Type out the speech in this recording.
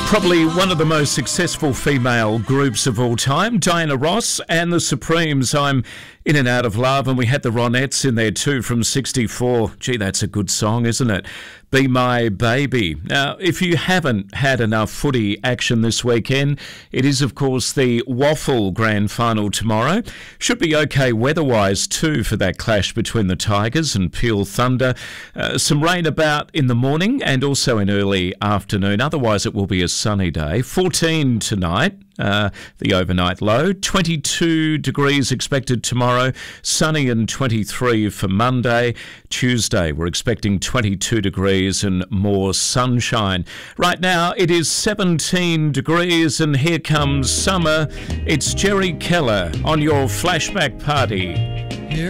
Probably one of the most successful female groups of all time, Diana Ross and the Supremes. I'm in and out of love, and we had the Ronettes in there too from 64. Gee, that's a good song, isn't it? Be My Baby. Now, if you haven't had enough footy action this weekend, it is, of course, the Waffle Grand Final tomorrow. Should be okay weather-wise too for that clash between the Tigers and Peel Thunder. Some rain about in the morning and also in early afternoon. Otherwise, it will be a sunny day. 14 tonight. The overnight low, 22 degrees expected tomorrow, sunny and 23 for Monday. Tuesday, we're expecting 22 degrees and more sunshine. Right now, it is 17 degrees and here comes summer. It's Jerry Keller on your Flashback Party.